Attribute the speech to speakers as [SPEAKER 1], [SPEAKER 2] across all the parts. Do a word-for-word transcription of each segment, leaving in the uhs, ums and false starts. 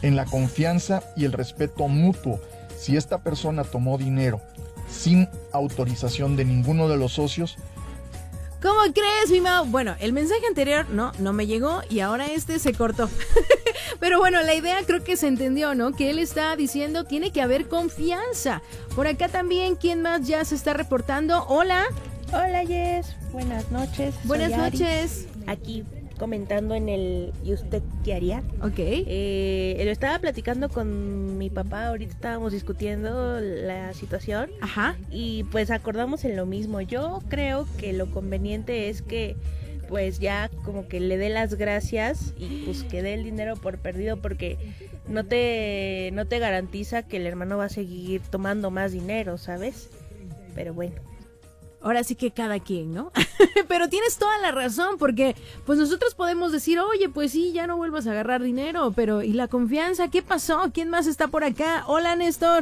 [SPEAKER 1] en la confianza y el respeto mutuo. Si esta persona tomó dinero sin autorización de ninguno de los socios.
[SPEAKER 2] ¿Cómo crees, mi Mau? Bueno, el mensaje anterior no, no me llegó y ahora este se cortó. Pero bueno, la idea creo que se entendió, ¿no? Que él está diciendo tiene que haber confianza. Por acá también, ¿quién más ya se está reportando? Hola.
[SPEAKER 3] Hola, Jess. Buenas noches.
[SPEAKER 2] Buenas
[SPEAKER 3] Soy Ari.
[SPEAKER 2] noches.
[SPEAKER 3] Aquí comentando en el ¿y usted qué haría?
[SPEAKER 2] Ok.
[SPEAKER 3] Eh, lo estaba platicando con mi papá, ahorita estábamos discutiendo la situación.
[SPEAKER 2] Ajá.
[SPEAKER 3] Y pues acordamos en lo mismo. Yo creo que lo conveniente es que pues ya como que le dé las gracias y pues que dé el dinero por perdido, porque no te, no te garantiza que el hermano va a seguir tomando más dinero, ¿sabes? Pero bueno.
[SPEAKER 2] Ahora sí que cada quien, ¿no? Pero tienes toda la razón, porque pues nosotros podemos decir, oye, pues sí, ya no vuelvas a agarrar dinero, pero ¿y la confianza? ¿Qué pasó? ¿Quién más está por acá? Hola, Néstor.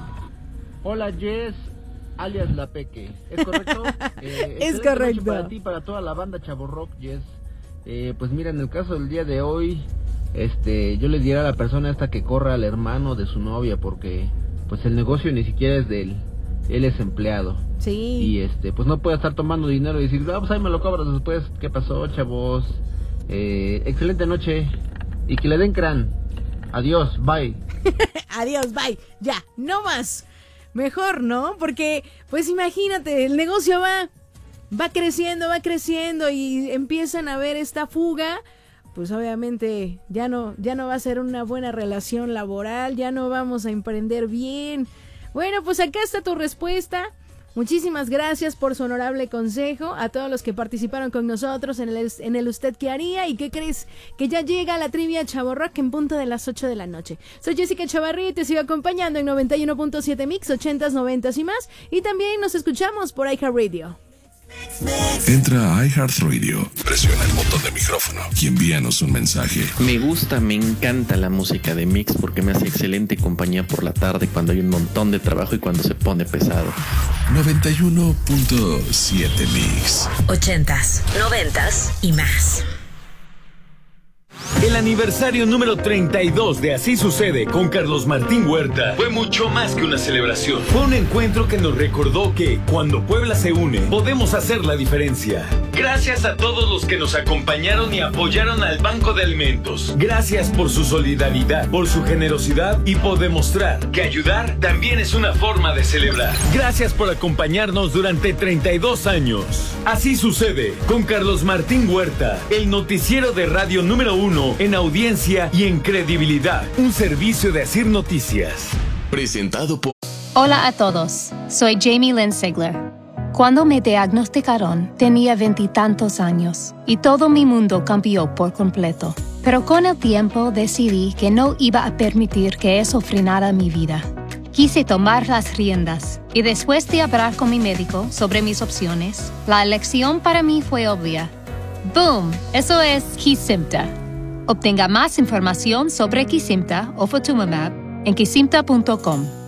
[SPEAKER 4] Hola, Jess, alias La Peque. ¿Es correcto? Eh,
[SPEAKER 2] es correcto.
[SPEAKER 4] Para ti, para toda la banda Chavo Rock, Jess. Eh, pues mira, en el caso del día de hoy, este, yo les diría a la persona esta que corra al hermano de su novia, porque pues el negocio ni siquiera es de él. Él es empleado.
[SPEAKER 2] Sí.
[SPEAKER 4] Y este, pues no puede estar tomando dinero y decir, ah, pues ahí me lo cobras después. ¿Qué pasó, chavos? Eh, excelente noche. Y que le den crán. Adiós, bye.
[SPEAKER 2] Adiós, bye. Ya, no más. Mejor, ¿no? Porque, pues imagínate, el negocio va, va creciendo, va creciendo y empiezan a ver esta fuga. Pues obviamente ya no, ya no va a ser una buena relación laboral, ya no vamos a emprender bien. Bueno, pues acá está tu respuesta. Muchísimas gracias por su honorable consejo. A todos los que participaron con nosotros en el, en el ¿Usted qué haría? ¿Y qué crees? Que ya llega la trivia Chavo Rock en punto de las ocho de la noche. Soy Jessica Chavarría y te sigo acompañando en noventa y uno punto siete Mix, ochentas, noventas y más. Y también nos escuchamos por iHeartRadio.
[SPEAKER 5] Entra a iHeartRadio, presiona el botón de micrófono y envíanos un mensaje.
[SPEAKER 6] Me gusta, me encanta la música de Mix porque me hace excelente compañía por la tarde cuando hay un montón de trabajo y cuando se pone pesado.
[SPEAKER 5] noventa y uno punto siete Mix.
[SPEAKER 7] Ochentas, noventas y más.
[SPEAKER 8] El aniversario número treinta y dos de Así Sucede con Carlos Martín Huerta fue mucho más que una celebración. Fue un encuentro que nos recordó que cuando Puebla se une, podemos hacer la diferencia. Gracias a todos los que nos acompañaron y apoyaron al Banco de Alimentos. Gracias por su solidaridad, por su generosidad y por demostrar que ayudar también es una forma de celebrar. Gracias por acompañarnos durante treinta y dos años. Así Sucede con Carlos Martín Huerta, el noticiero de radio número uno en audiencia y en credibilidad. Un servicio de Asir Noticias.
[SPEAKER 5] Presentado por...
[SPEAKER 9] Hola a todos, soy Jamie Lynn Sigler. Cuando me diagnosticaron, tenía veintitantos años y todo mi mundo cambió por completo. Pero con el tiempo decidí que no iba a permitir que eso frenara mi vida. Quise tomar las riendas y después de hablar con mi médico sobre mis opciones, la elección para mí fue obvia. ¡Boom! Eso es Kesimpta. Obtenga más información sobre Kesimpta o Ofatumumab en kesimpta punto com.